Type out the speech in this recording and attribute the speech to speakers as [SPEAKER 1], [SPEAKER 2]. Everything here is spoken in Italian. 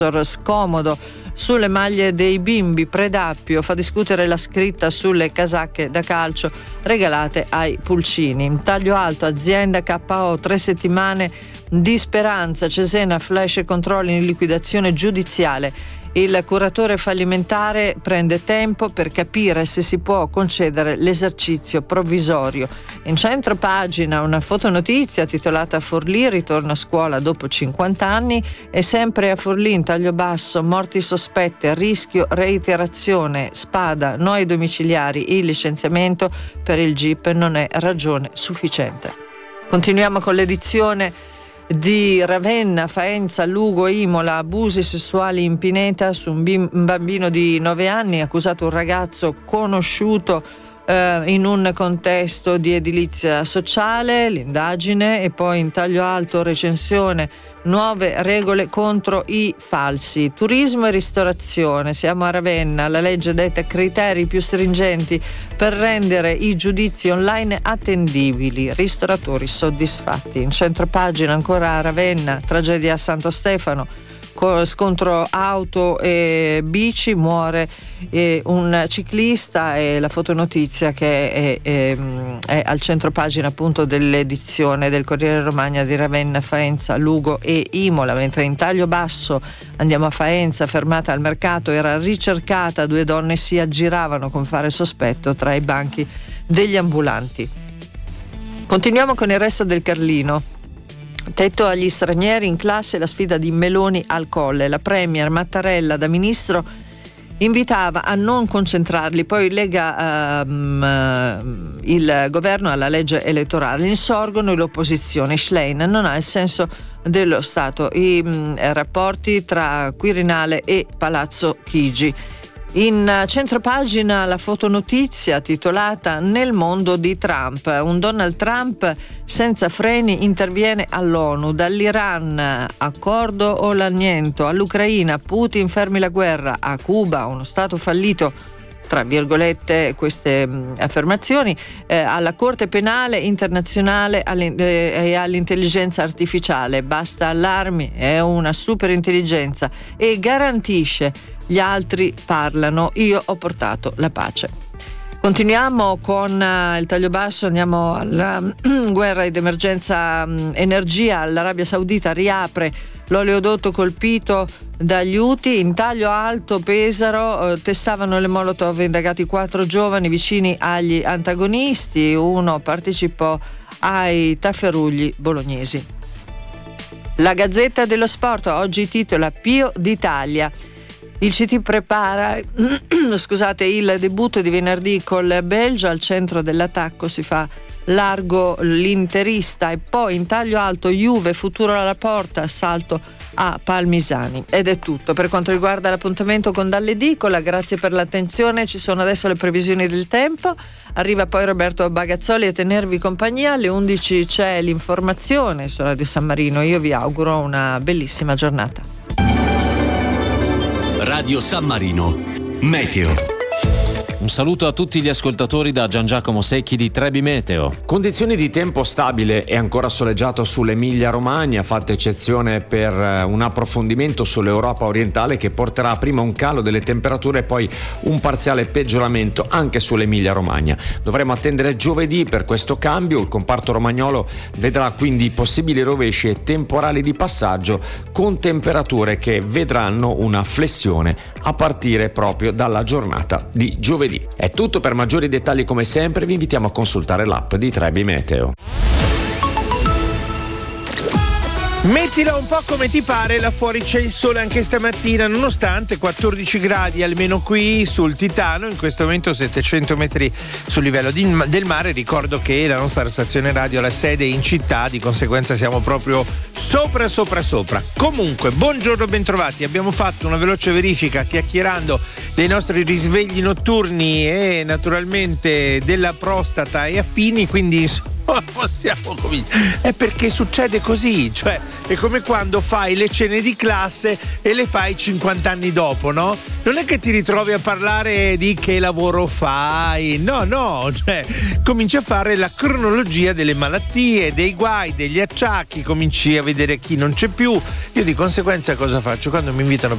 [SPEAKER 1] scomodo sulle maglie dei bimbi, Predappio fa discutere la scritta sulle casacche da calcio regalate ai pulcini. In taglio alto, azienda KO, 3 settimane di speranza, Cesena flash e controlli in liquidazione giudiziale. Il curatore fallimentare prende tempo per capire se si può concedere l'esercizio provvisorio. In centro pagina una fotonotizia titolata Forlì ritorna a scuola dopo 50 anni, e sempre a Forlì in taglio basso, morti sospette, rischio reiterazione, Spada, no ai domiciliari, il licenziamento per il GIP non è ragione sufficiente. Continuiamo con l'edizione di Ravenna, Faenza, Lugo, Imola, abusi sessuali in pineta su un bambino di 9 anni, accusato un ragazzo conosciuto in un contesto di edilizia sociale, l'indagine. E poi in taglio alto recensione, nuove regole contro i falsi. Turismo e ristorazione, siamo a Ravenna, la legge detta criteri più stringenti per rendere i giudizi online attendibili, ristoratori soddisfatti. In centropagina ancora a Ravenna, tragedia a Santo Stefano, scontro auto e bici, muore un ciclista, e la fotonotizia che è al centropagina appunto dell'edizione del Corriere Romagna di Ravenna, Faenza, Lugo e Imola. Mentre in taglio basso andiamo a Faenza, fermata al mercato, era ricercata, 2 donne si aggiravano con fare sospetto tra i banchi degli ambulanti. Continuiamo con il resto del Carlino. Tetto agli stranieri in classe, la sfida di Meloni al Colle. La premier Mattarella da ministro invitava a non concentrarli, poi lega il governo alla legge elettorale. Insorgono l'opposizione, Schlein non ha il senso dello Stato, i rapporti tra Quirinale e Palazzo Chigi. In centropagina la fotonotizia titolata Nel mondo di Trump, un Donald Trump senza freni interviene all'ONU, dall'Iran accordo o l'anniento, all'Ucraina Putin fermi la guerra, a Cuba uno stato fallito, tra virgolette queste affermazioni, alla Corte Penale Internazionale e all'intelligenza artificiale, basta allarmi, è una superintelligenza e garantisce gli altri parlano, io ho portato la pace. Continuiamo con il taglio basso, andiamo alla guerra ed emergenza energia. L'Arabia Saudita riapre l'oleodotto colpito dagli Houthi. In taglio alto, Pesaro, testavano le Molotov indagati 4 giovani vicini agli antagonisti, uno partecipò ai tafferugli bolognesi. La Gazzetta dello Sport oggi titola Pio d'Italia. Il CT prepara il debutto di venerdì col Belgio, al centro dell'attacco si fa largo l'interista. E poi in taglio alto, Juve, futuro alla porta, assalto a Palmisani. Ed è tutto per quanto riguarda l'appuntamento con Dall'Edicola. Grazie per l'attenzione, ci sono adesso le previsioni del tempo, arriva poi Roberto Bagazzoli a tenervi compagnia. Alle 11 c'è l'informazione su Radio San Marino. Io vi auguro una bellissima giornata.
[SPEAKER 2] Radio San Marino Meteo.
[SPEAKER 3] Un saluto a tutti gli ascoltatori da Gian Giacomo Secchi di Trebi Meteo.
[SPEAKER 4] Condizioni di tempo stabile e ancora soleggiato sull'Emilia Romagna, fatta eccezione per un approfondimento sull'Europa orientale che porterà prima un calo delle temperature e poi un parziale peggioramento anche sull'Emilia Romagna. Dovremo attendere giovedì per questo cambio. Il comparto romagnolo vedrà quindi possibili rovesci e temporali di passaggio con temperature che vedranno una flessione a partire proprio dalla giornata di giovedì. È tutto, per maggiori dettagli come sempre vi invitiamo a consultare l'app di Trebi Meteo.
[SPEAKER 5] Mettila un po' come ti pare, là fuori c'è il sole anche stamattina, nonostante 14 gradi almeno qui sul Titano, in questo momento 700 metri sul livello del mare. Ricordo che la nostra stazione radio ha la sede in città, di conseguenza siamo proprio sopra. Comunque, buongiorno, bentrovati. Abbiamo fatto una veloce verifica chiacchierando dei nostri risvegli notturni e naturalmente della prostata e affini, quindi possiamo cominciare. È perché succede così, cioè è come quando fai le cene di classe e le fai 50 anni dopo, no? Non è che ti ritrovi a parlare di che lavoro fai, no, cioè cominci a fare la cronologia delle malattie, dei guai, degli acciacchi, cominci a vedere chi non c'è più. Io di conseguenza cosa faccio? Quando mi invitano